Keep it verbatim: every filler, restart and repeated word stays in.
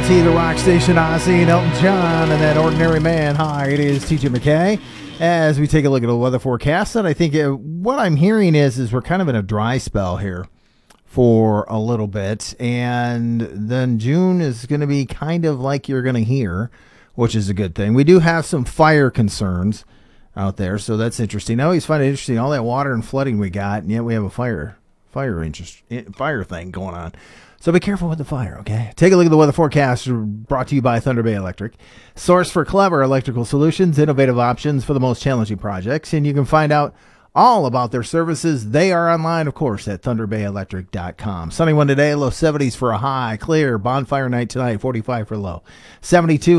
L T, the rock station, Ozzy and Elton John, and that Ordinary Man. Hi, it is T J McKay. As we take a look at the weather forecast, and I think uh, what I'm hearing is, is we're kind of in a dry spell here for a little bit, and then June is going to be kind of like you're going to hear, which is a good thing. We do have some fire concerns out there, so that's interesting. I always find it interesting, all that water and flooding we got, and yet we have a fire fire interest, fire thing going on. So be careful with the fire, okay? Take a look at the weather forecast brought to you by Thunder Bay Electric. Source for clever electrical solutions, innovative options for the most challenging projects. And you can find out all about their services. They are online, of course, at thunder bay electric dot com. Sunny one today, low seventies for a high. Clear, bonfire night tonight, forty-five for low. seventy-two